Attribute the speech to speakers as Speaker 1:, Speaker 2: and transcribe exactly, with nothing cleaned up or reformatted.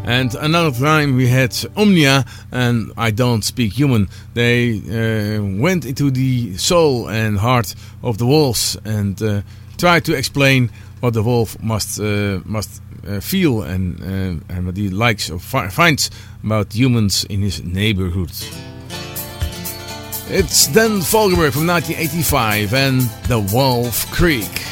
Speaker 1: And another time we had Omnia and I Don't Speak Human. They uh, went into the soul and heart of the wolves and uh, tried to explain what the wolf must uh, must uh, feel and uh, and what he likes or fi- finds about humans in his neighborhood. It's Dan Fogelberg from nineteen eighty-five and The Wolf Creek.